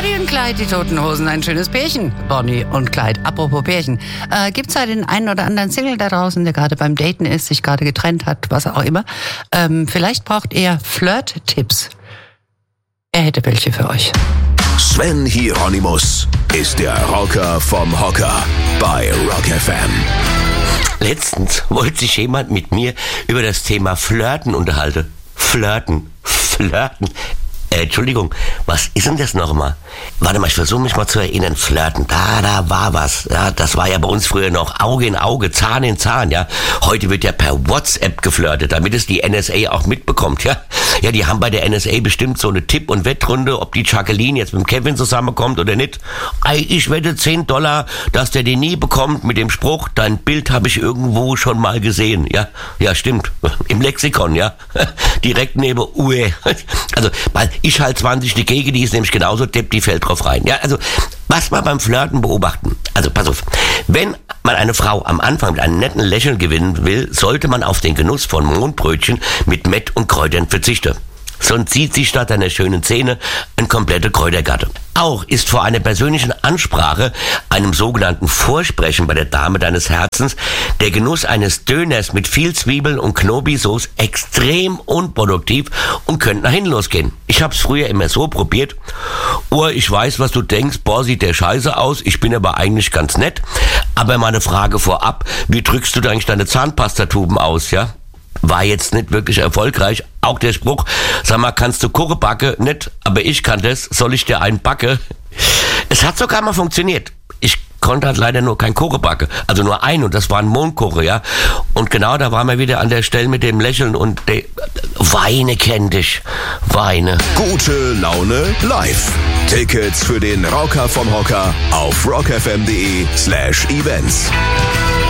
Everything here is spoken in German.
Bonnie und Clyde, die Toten Hosen, ein schönes Pärchen. Bonnie und Clyde, apropos Pärchen. Gibt's da den einen oder anderen Single da draußen, der gerade beim Daten ist, sich gerade getrennt hat, was auch immer? Vielleicht braucht er Flirt-Tipps. Er hätte welche für euch. Sven Hieronymus ist der Rocker vom Hocker bei Rock FM. Letztens wollte sich jemand mit mir über das Thema Flirten unterhalten. Flirten. Entschuldigung, was ist denn das nochmal? Warte mal, ich versuche mich mal zu erinnern. Flirten, da war was. Ja, das war ja bei uns früher noch Auge in Auge, Zahn in Zahn, ja. Heute wird ja per WhatsApp geflirtet, damit es die NSA auch mitbekommt, ja. Ja, die haben bei der NSA bestimmt so eine Tipp- und Wettrunde, ob die Jacqueline jetzt mit dem Kevin zusammenkommt oder nicht. Ich wette $10, dass der den nie bekommt mit dem Spruch, dein Bild habe ich irgendwo schon mal gesehen, ja. Ja, stimmt. Im Lexikon, ja. Direkt neben Uwe. Also, weil ich halt 20 dagegen, die ist nämlich genauso depp, die fällt drauf rein. Ja, also, was wir beim Flirten beobachten. Also, pass auf. Wenn man eine Frau am Anfang mit einem netten Lächeln gewinnen will, sollte man auf den Genuss von Mohnbrötchen mit Mett und Kräutern verzichten. Sonst zieht sich statt einer schönen Szene ein kompletter Kräutergatte. Auch ist vor einer persönlichen Ansprache, einem sogenannten Vorsprechen bei der Dame deines Herzens, der Genuss eines Döners mit viel Zwiebeln und Knobi-Sauce extrem unproduktiv und könnte nach hinten losgehen. Ich hab's früher immer so probiert. Oh, ich weiß, was du denkst, boah, sieht der scheiße aus, ich bin aber eigentlich ganz nett. Aber meine Frage vorab, wie drückst du eigentlich deine Zahnpastatuben aus, ja? War jetzt nicht wirklich erfolgreich. Auch der Spruch, sag mal, kannst du Kuchen backen? Nicht, aber ich kann das, soll ich dir einen backen? Es hat sogar mal funktioniert. Ich konnte halt leider nur kein Kuchen backen. Also nur einen, und das war ein Mondkuchen, ja. Und genau, da waren wir wieder an der Stelle mit dem Lächeln und Weine kennt dich. Weine. Gute Laune live. Tickets für den Rocker vom Hocker auf rockfm.de/events.